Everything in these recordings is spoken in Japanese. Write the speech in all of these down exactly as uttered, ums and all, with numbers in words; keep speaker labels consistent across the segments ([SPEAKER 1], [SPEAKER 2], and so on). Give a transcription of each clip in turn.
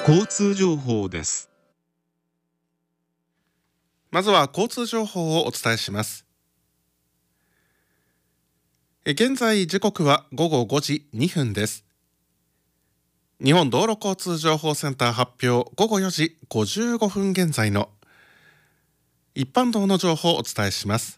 [SPEAKER 1] 交通情報です。
[SPEAKER 2] まずは交通情報をお伝えします。現在時刻はごごごじにふんです。日本道路交通情報センター発表ごごよじごじゅうごふん現在の一般道の情報をお伝えします。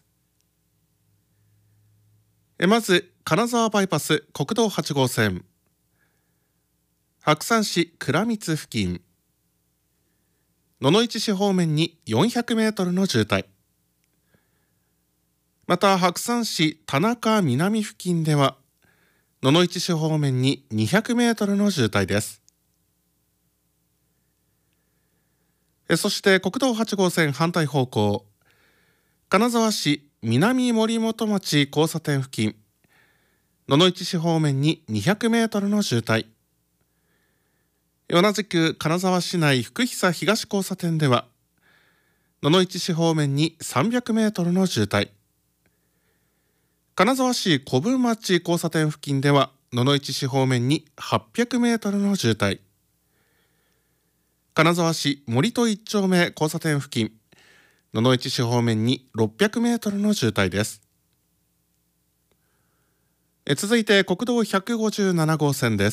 [SPEAKER 2] まず金沢バイパス国道はち号線白山市倉光付近、野々市市方面によんひゃくメートルの渋滞、また白山市田中南付近では野々市市方面ににひゃくメートルの渋滞です。そして国道はち号線反対方向、金沢市南森本町交差点付近、野々市市方面ににひゃくメートルの渋滞、同じく金沢市内福久東交差点では野々市市方面にさんびゃくメートルの渋滞、金沢市古分町交差点付近では野々市市方面にはっぴゃくメートルの渋滞、金沢市森戸一丁目交差点付近、野々市市方面にろっぴゃくメートルの渋滞です。え続いて国道ひゃくごじゅうなな号線です。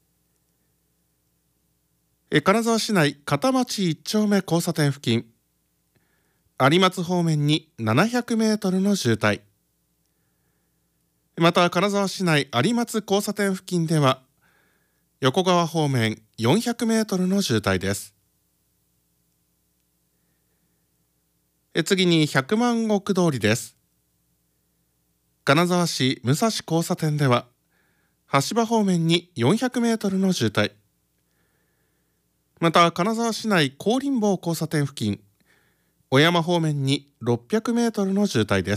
[SPEAKER 2] え金沢市内片町一丁目交差点付近、有松方面にななひゃくメートルの渋滞、また金沢市内有松交差点付近では横川方面よんひゃくメートルの渋滞です。え次に百万石通りです。金沢市武蔵交差点では橋場方面によんひゃくメートルの渋滞、また金沢市内高林坊交差点付近、小山方面にろっぴゃくメートルの渋滞です。